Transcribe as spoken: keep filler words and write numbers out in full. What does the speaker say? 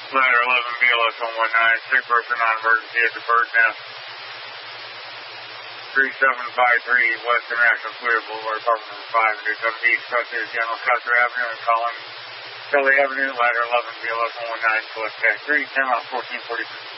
Ladder eleven B L S one one nine, sick person on emergency at the Bird Nest. three seven five three West International Clear Boulevard, apartment number five, Newton Beach, Custer, General Custer Avenue, and Collins, Kelly Avenue, ladder eleven B L S one one nine, collect tag three, ten out fourteen forty-three.